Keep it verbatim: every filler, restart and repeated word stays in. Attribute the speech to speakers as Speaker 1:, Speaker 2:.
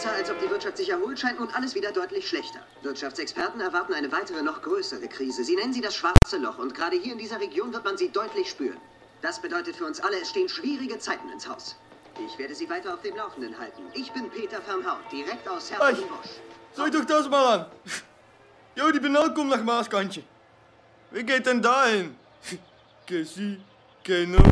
Speaker 1: besser, als ob die Wirtschaft sich erholt, scheint nun alles wieder deutlich schlechter. Wirtschaftsexperten erwarten eine weitere, noch größere Krise. Sie nennen sie das schwarze Loch und gerade hier in dieser Region wird man sie deutlich spüren. Das bedeutet für uns alle, es stehen schwierige Zeiten ins Haus. Ich werde Sie weiter auf dem Laufenden halten. Ich bin Peter Vermhaut, direkt aus Herzogenbusch.
Speaker 2: Schau doch das mal an. Jo, die Benal kommt nach Maaskantje. Wie geht denn da hin? Cassie, keine